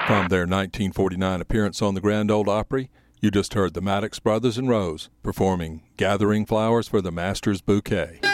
From their 1949 appearance on the Grand Ole Opry, you just heard the Maddox Brothers and Rose performing Gathering Flowers for the Master's Bouquet.